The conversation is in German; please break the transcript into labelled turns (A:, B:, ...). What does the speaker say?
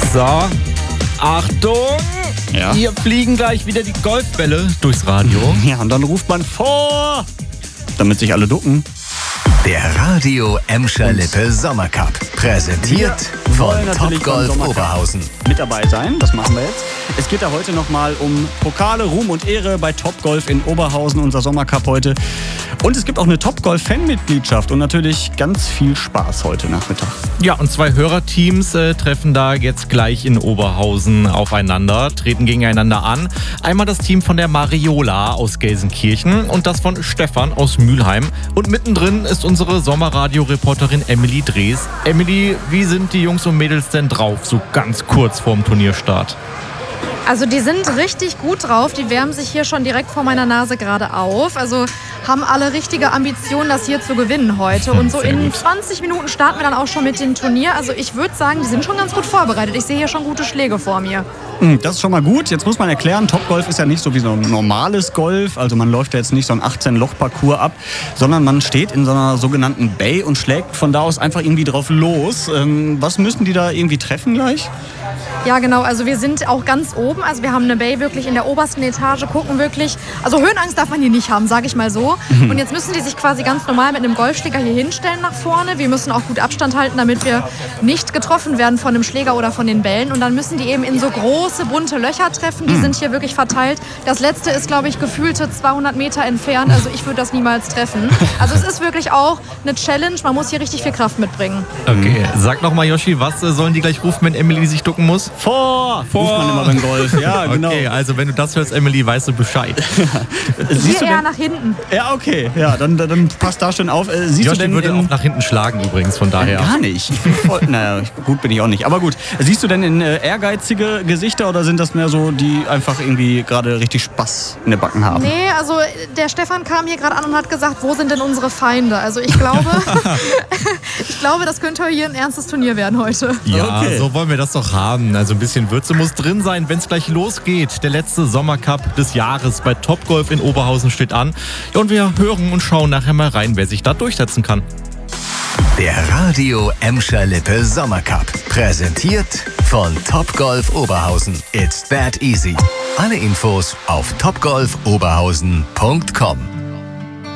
A: So, Achtung!
B: Ja.
A: Hier fliegen gleich wieder die Golfbälle durchs Radio.
B: Ja, und dann ruft man vor, damit sich alle ducken.
C: Der Radio Emscher Lippe Sommercup. Präsentiert von Topgolf Oberhausen.
B: Mit dabei sein, das machen wir jetzt. Es geht ja heute nochmal um Pokale, Ruhm und Ehre bei Topgolf in Oberhausen, unser Sommercup heute. Und es gibt auch eine Topgolf-Fan-Mitgliedschaft und natürlich ganz viel Spaß heute Nachmittag.
A: Ja, und 2 Hörerteams treffen da jetzt gleich in Oberhausen aufeinander, treten gegeneinander an. Einmal das Team von der Mariola aus Gelsenkirchen und das von Stefan aus Mülheim. Und mittendrin ist unsere Sommerradio-Reporterin Emily Drees. Emily, wie sind die Jungs und Mädels denn drauf, so ganz kurz vorm Turnierstart?
D: Also die sind richtig gut drauf, die wärmen sich hier schon direkt vor meiner Nase gerade auf. Also haben alle richtige Ambitionen, das hier zu gewinnen heute. Und so in 20 Minuten starten wir dann auch schon mit dem Turnier. Also ich würde sagen, die sind schon ganz gut vorbereitet. Ich sehe hier schon gute Schläge vor mir.
B: Das ist schon mal gut. Jetzt muss man erklären, Topgolf ist ja nicht so wie so ein normales Golf. Also man läuft ja jetzt nicht so ein 18-Loch-Parcours ab, sondern man steht in so einer sogenannten Bay und schlägt von da aus einfach irgendwie drauf los. Was müssen die da irgendwie treffen gleich?
D: Ja, genau. Also wir sind auch ganz oben. Also wir haben eine Bay wirklich in der obersten Etage, gucken wirklich. Also Höhenangst darf man hier nicht haben, sage ich mal so. Und jetzt müssen die sich quasi ganz normal mit einem Golfschläger hier hinstellen nach vorne. Wir müssen auch gut Abstand halten, damit wir nicht getroffen werden von dem Schläger oder von den Bällen. Und dann müssen die eben in so große, bunte Löcher treffen. Die sind hier wirklich verteilt. Das letzte ist, glaube ich, gefühlte 200 Meter entfernt. Also ich würde das niemals treffen. Also es ist wirklich auch eine Challenge. Man muss hier richtig viel Kraft mitbringen.
A: Okay, sag noch mal, Yoshi, was sollen die gleich rufen, wenn Emily sich ducken muss?
B: Vor! Ruft man immer beim Golf. Ja, genau.
A: Okay, also wenn du das hörst, Emily, weißt du Bescheid.
B: Siehst
D: Hier
B: du
D: eher
B: denn?
D: nach hinten.
B: Ja, okay. Ja, dann passt da schön auf. Siehst
A: Yoshi
B: du denn
A: würde auch nach hinten schlagen übrigens, von daher.
B: Gar nicht. Ich bin voll, naja, gut bin ich auch nicht. Aber gut, siehst du denn in ehrgeizige Gesichter oder sind das mehr so, die einfach irgendwie gerade richtig Spaß in den Backen haben?
D: Nee, also der Stefan kam hier gerade an und hat gesagt, wo sind denn unsere Feinde? Also ich glaube, das könnte hier ein ernstes Turnier werden heute.
A: Ja,
B: Okay.
A: so wollen wir das doch haben. Also ein bisschen Würze muss drin sein, wenn es gleich losgeht. Der letzte Sommercup des Jahres bei Topgolf in Oberhausen steht an. Ja, und wir hören und schauen nachher mal rein, wer sich da durchsetzen kann.
C: Der Radio Emscher Lippe Sommercup. Präsentiert von Topgolf Oberhausen. It's that easy. Alle Infos auf topgolfoberhausen.com.